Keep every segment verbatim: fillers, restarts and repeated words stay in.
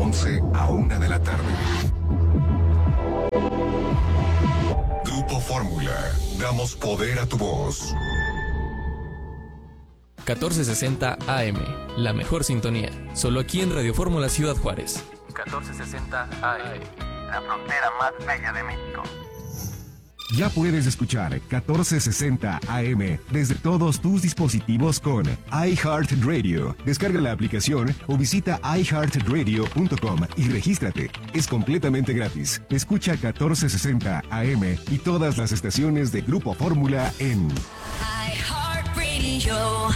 once a una de la tarde. Grupo Fórmula. Damos poder a tu voz. catorce sesenta A M, la mejor sintonía. Solo aquí en Radio Fórmula Ciudad Juárez. catorce sesenta A M, la frontera más bella de México. Ya puedes escuchar catorce sesenta A M desde todos tus dispositivos con iHeartRadio. Descarga la aplicación o visita i heart radio punto com y regístrate. Es completamente gratis. Escucha catorce sesenta A M y todas las estaciones de Grupo Fórmula en iHeartRadio.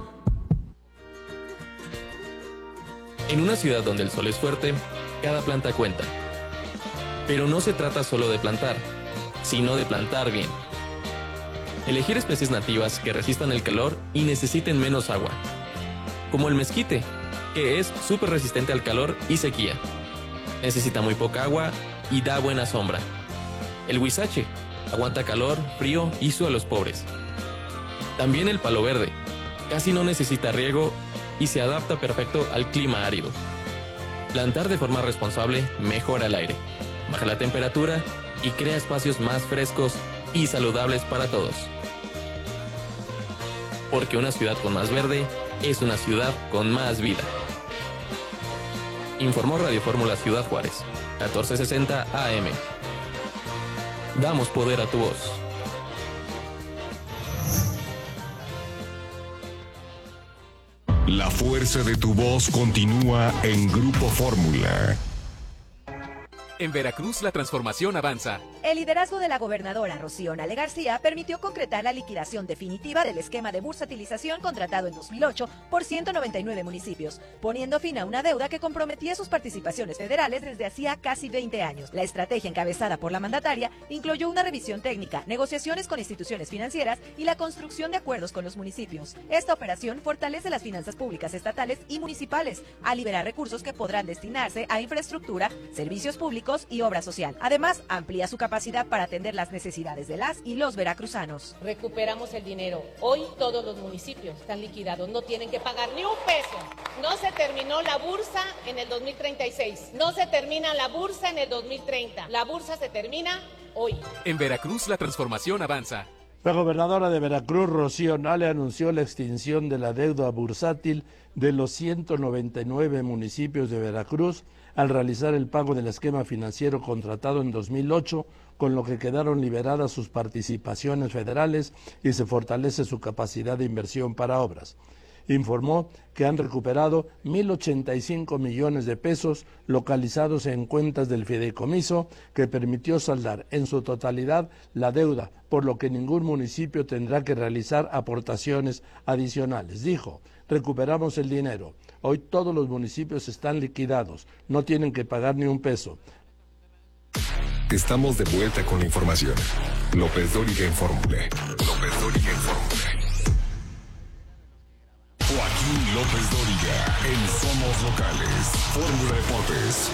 En una ciudad donde el sol es fuerte, cada planta cuenta. Pero no se trata solo de plantar, sino de plantar bien. Elegir especies nativas que resistan el calor y necesiten menos agua. Como el mezquite, que es súper resistente al calor y sequía. Necesita muy poca agua y da buena sombra. El huizache aguanta calor, frío y suelos pobres. También el palo verde, casi no necesita riego y se adapta perfecto al clima árido. Plantar de forma responsable mejora el aire, baja la temperatura y crea espacios más frescos y saludables para todos. Porque una ciudad con más verde es una ciudad con más vida. Informó Radio Fórmula Ciudad Juárez, catorce sesenta A M. Damos poder a tu voz. La fuerza de tu voz continúa en Grupo Fórmula. En Veracruz la transformación avanza. El liderazgo de la gobernadora Rocío Nale García permitió concretar la liquidación definitiva del esquema de bursatilización contratado en dos mil ocho por ciento noventa y nueve municipios, poniendo fin a una deuda que comprometía sus participaciones federales desde hacía casi veinte años. La estrategia encabezada por la mandataria incluyó una revisión técnica, negociaciones con instituciones financieras y la construcción de acuerdos con los municipios. Esta operación fortalece las finanzas públicas estatales y municipales, al liberar recursos que podrán destinarse a infraestructura, servicios públicos y obra social. Además, amplía su capacidad para atender las necesidades de las y los veracruzanos. Recuperamos el dinero. Hoy todos los municipios están liquidados, no tienen que pagar ni un peso. No se terminó la bursa en el dos mil treinta y seis. No se termina la bursa en el dos mil treinta. La bursa se termina hoy. En Veracruz la transformación avanza. La gobernadora de Veracruz, Rocío Nale, anunció la extinción de la deuda bursátil de los ciento noventa y nueve municipios de Veracruz al realizar el pago del esquema financiero contratado en dos mil ocho, con lo que quedaron liberadas sus participaciones federales y se fortalece su capacidad de inversión para obras. Informó que han recuperado mil ochenta y cinco millones de pesos localizados en cuentas del fideicomiso, que permitió saldar en su totalidad la deuda, por lo que ningún municipio tendrá que realizar aportaciones adicionales. Dijo: recuperamos el dinero. Hoy todos los municipios están liquidados, no tienen que pagar ni un peso. Estamos de vuelta con la información. López Dóriga en Fórmula. López Dóriga en Fórmula. Joaquín López Dóriga en Somos Locales. Fórmula Deportes.